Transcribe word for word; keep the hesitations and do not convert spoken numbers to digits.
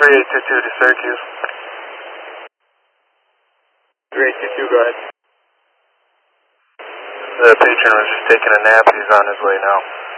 three eight two two to Syracuse. three eight two two, go ahead. The patron was just taking a nap. He's on his way now.